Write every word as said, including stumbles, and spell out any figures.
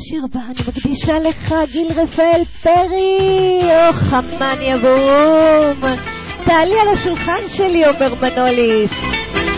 השיר הבא אני מקדישה לך, גיל רפאל פרי, או חמניה ברום. תעלי על השולחן שלי, אומר מנוליס.